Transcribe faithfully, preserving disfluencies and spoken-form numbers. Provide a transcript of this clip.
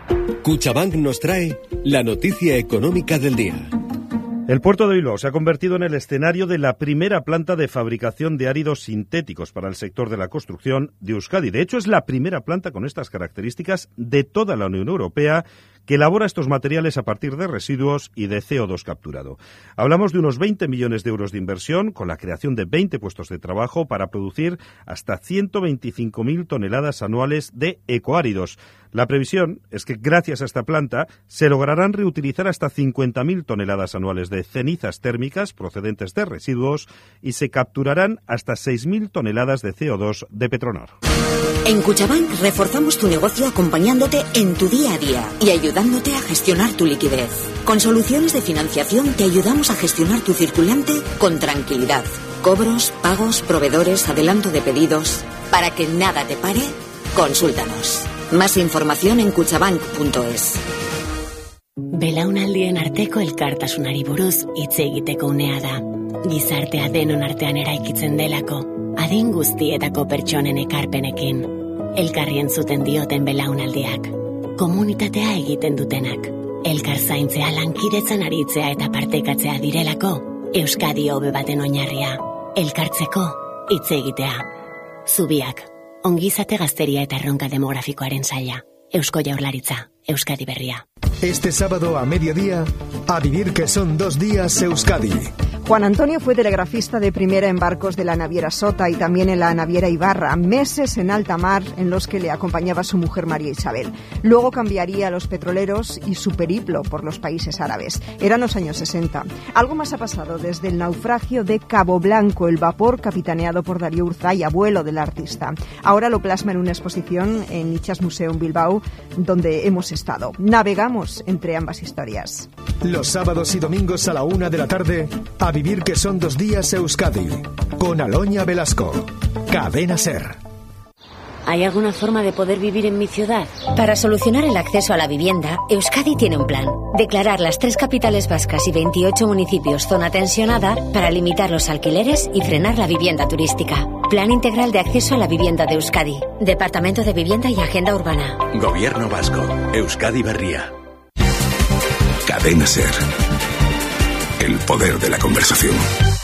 Cuchabank nos trae la noticia económica del día. El puerto de Oilo se ha convertido en el escenario de la primera planta de fabricación de áridos sintéticos para el sector de la construcción de Euskadi. De hecho, es la primera planta con estas características de toda la Unión Europea que elabora estos materiales a partir de residuos y de C O dos capturado. Hablamos de unos veinte millones de euros de inversión con la creación de veinte puestos de trabajo para producir hasta ciento veinticinco mil toneladas anuales de ecoáridos. La previsión es que gracias a esta planta se lograrán reutilizar hasta cincuenta mil toneladas anuales de cenizas térmicas procedentes de residuos y se capturarán hasta seis mil toneladas de C O dos de Petronor. En Cuchabank reforzamos tu negocio acompañándote en tu día a día y ayudándote a gestionar tu liquidez. Con soluciones de financiación te ayudamos a gestionar tu circulante con tranquilidad. Cobros, pagos, proveedores, adelanto de pedidos. Para que nada te pare, consúltanos. Más información en cuchabank punto es. Belaunaldien arteko elkartasunari buruz hitz egiteko unea da. Gizartea denon artean eraikitzen delako, adin guztietako pertsonen ekarpenekin. Elkarri entzuten dioten belaunaldiak. Komunitatea egiten dutenak. Elkar zaintzea, lankidetzan aritzea eta partekatzea direlako, Euskadi hobe baten oinarria. Elkartzeko, hitz egitea. Zubiak, ongizate gazteria eta erronka demografikoaren saila. Eusko Jaurlaritza, Euskadi Berria. Este sábado a mediodía, a vivir que son dos días Euskadi. Juan Antonio fue telegrafista de primera en barcos de la naviera Sota y también en la naviera Ibarra, meses en alta mar en los que le acompañaba su mujer María Isabel. Luego cambiaría a los petroleros y su periplo por los países árabes. Eran los años sesenta. Algo más ha pasado desde el naufragio de Cabo Blanco, el vapor capitaneado por Darío Urzay, abuelo del artista. Ahora lo plasma en una exposición en Itxas Museum Bilbao, donde hemos estado. Navegamos entre ambas historias. Los sábados y domingos a la una de la tarde, a vivir que son dos días Euskadi, con Aloña Velasco. Cadena SER. ¿Hay alguna forma de poder vivir en mi ciudad? Para solucionar el acceso a la vivienda, Euskadi tiene un plan. Declarar las tres capitales vascas y veintiocho municipios zona tensionada para limitar los alquileres y frenar la vivienda turística. Plan integral de acceso a la vivienda de Euskadi. Departamento de Vivienda y Agenda Urbana. Gobierno vasco. Euskadi Berria. Cadena SER. El poder de la conversación.